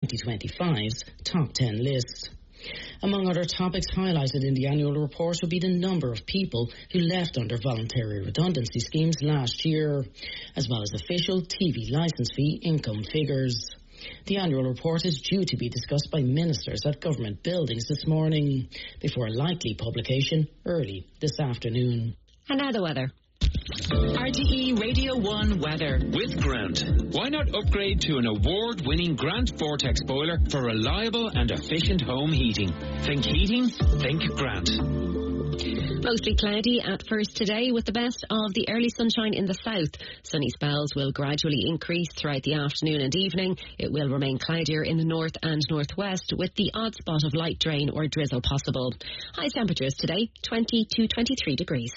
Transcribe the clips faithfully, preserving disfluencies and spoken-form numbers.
twenty twenty-five's top ten list. Among other topics highlighted in the annual report will be the number of people who left under voluntary redundancy schemes last year, as well as official T V licence fee income figures. The annual report is due to be discussed by ministers at government buildings this morning, before a likely publication early this afternoon. And now the weather. R T E Radio one weather. With Grant. Why not upgrade to an award-winning Grant Vortex boiler for reliable and efficient home heating? Think heating? Think Grant. Mostly cloudy at first today, with the best of the early sunshine in the south. Sunny spells will gradually increase throughout the afternoon and evening. It will remain cloudier in the north and northwest, with the odd spot of light rain or drizzle possible. High temperatures today, twenty to twenty-three degrees.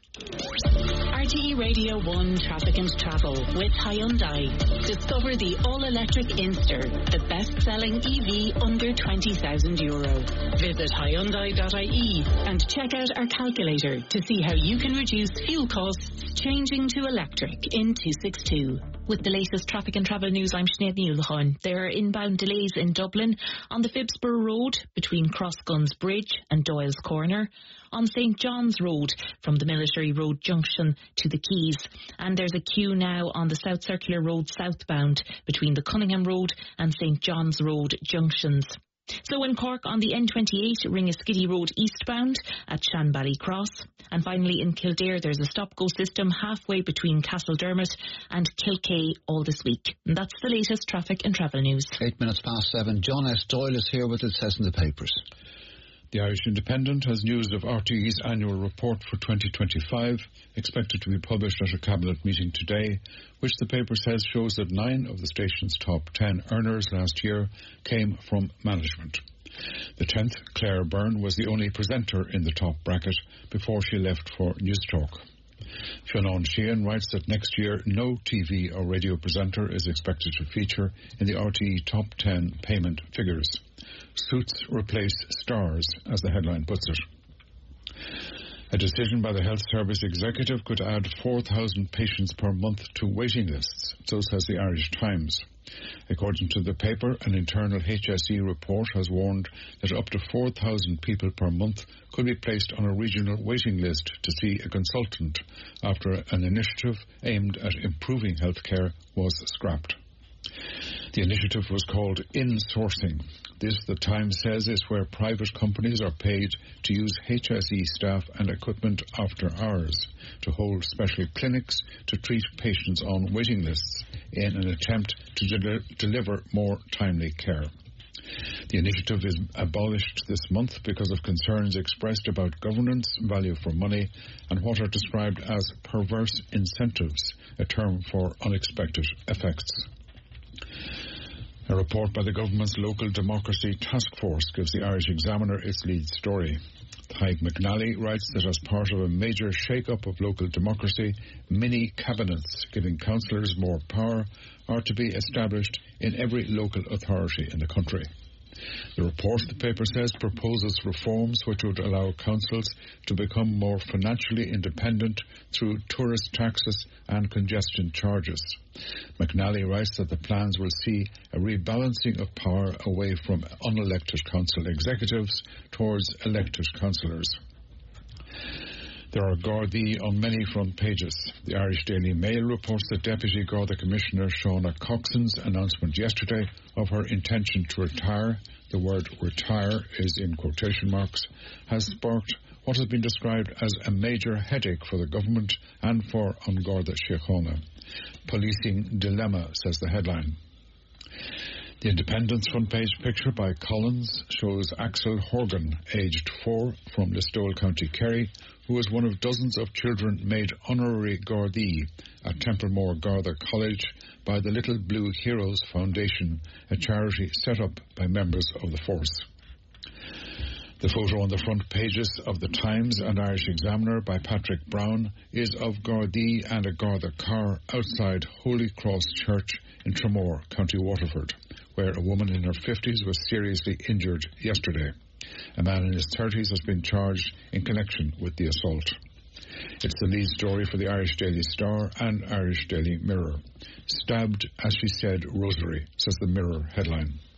R T E Radio one Traffic and Travel with Hyundai. Discover the all-electric Inster, the best-selling E V under twenty thousand euro. Visit Hyundai dot I E and check out our calculator to see how you can reduce fuel costs changing to electric in two sixty-two. With the latest traffic and travel news, I'm Sinead Newlachon. There are inbound delays in Dublin on the Phibsborough Road between Crossguns Bridge and Doyle's Corner, on St John's Road from the Military Road Junction to the Quays, and there's a queue now on the South Circular Road southbound between the Cunningham Road and St John's Road junctions. So in Cork on the N twenty-eight, Ringaskiddy Road eastbound at Shanbally Cross. And finally in Kildare, there's a stop-go system halfway between Castledermot and Kilkay all this week. And that's the latest traffic and travel news. Eight minutes past seven. John S. Doyle is here with it says in the papers. The Irish Independent has news of R T E's annual report for twenty twenty-five, expected to be published at a cabinet meeting today, which the paper says shows that nine of the station's top ten earners last year came from management. The tenth, Claire Byrne, was the only presenter in the top bracket before she left for Newstalk. Fionn Sheehan writes that next year no T V or radio presenter is expected to feature in the R T E top ten payment figures. Suits replace stars, as the headline puts it. A decision by the Health Service Executive could add four thousand patients per month to waiting lists, so says the Irish Times. According to the paper, an internal H S E report has warned that up to four thousand people per month could be placed on a regional waiting list to see a consultant after an initiative aimed at improving healthcare was scrapped. The initiative was called insourcing. This, the Times says, is where private companies are paid to use H S E staff and equipment after hours to hold special clinics to treat patients on waiting lists in an attempt to de- deliver more timely care. The initiative is abolished this month because of concerns expressed about governance, value for money, and what are described as perverse incentives, a term for unexpected effects. A report by the government's Local Democracy Task Force gives the Irish Examiner its lead story. Tadhg McNally writes that as part of a major shake-up of local democracy, mini-cabinets giving councillors more power are to be established in every local authority in the country. The report, the paper says, proposes reforms which would allow councils to become more financially independent through tourist taxes and congestion charges. McNally writes that the plans will see a rebalancing of power away from unelected council executives towards elected councillors. There are Gardaí on many front pages. The Irish Daily Mail reports that Deputy Garda Commissioner Shauna Coxon's announcement yesterday of her intention to retire, the word retire is in quotation marks, has sparked what has been described as a major headache for the government and for An Garda Síochána. Policing dilemma, says the headline. The Independent's front page picture by Collins shows Axel Horgan, aged four, from Listowel, County Kerry, who was one of dozens of children made honorary Gardaí at Templemore Garda College by the Little Blue Heroes Foundation, a charity set up by members of the force. The photo on the front pages of the Times and Irish Examiner by Patrick Brown is of Gardaí and a Garda car outside Holy Cross Church in Tramore, County Waterford, where a woman in her fifties was seriously injured yesterday. A man in his thirties has been charged in connection with the assault. It's the lead story for the Irish Daily Star and Irish Daily Mirror. Stabbed, as she said, Rosary, says the Mirror headline.